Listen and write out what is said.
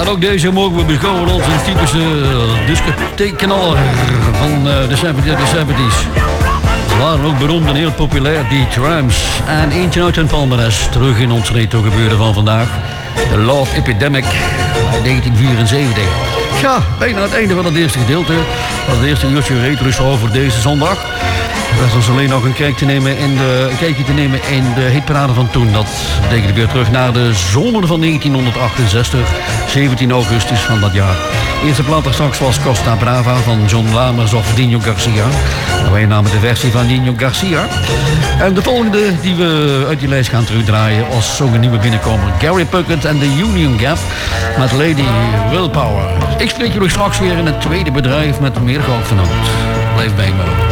En ook deze mogen we beschouwen als een typische discotheekknaller van de 70's. Ze waren ook beroemd en heel populair, die Tramps. En eentje uit hun palmares, terug in ons retro gebeuren van vandaag. The Love Epidemic uit 1974. Ja, bijna het einde van het eerste gedeelte. Het eerste uurtje retro show voor deze zondag. Dat was alleen nog een kijkje te nemen in de hitparade van toen. Dat betekent weer terug naar de zomer van 1968, 17 augustus van dat jaar. Eerste plaat straks was Costa Brava van John Lammers of Dino Garcia. Wij namen de versie van Dino Garcia. En de volgende die we uit die lijst gaan terugdraaien was zo'n nieuwe binnenkomer. Gary Puckett en The Union Gap met Lady Willpower. Ik spreek jullie straks weer in het tweede bedrijf met meer goud vanavond. Blijf bij me.